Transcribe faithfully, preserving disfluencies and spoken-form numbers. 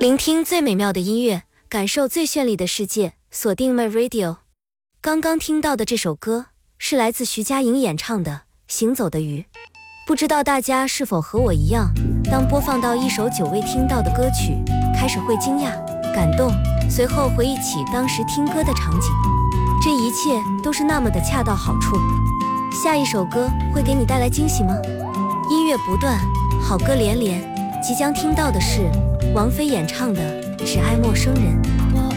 聆听最美妙的音乐，感受最绚丽的世界，锁定 My Radio。 刚刚听到的这首歌是来自徐佳莹演唱的《行走的鱼》。不知道大家是否和我一样，当播放到一首久未听到的歌曲，开始会惊讶、感动，随后回忆起当时听歌的场景，这一切都是那么的恰到好处。下一首歌会给你带来惊喜吗？音乐不断，好歌连连，即将听到的是王菲演唱的《只爱陌生人》。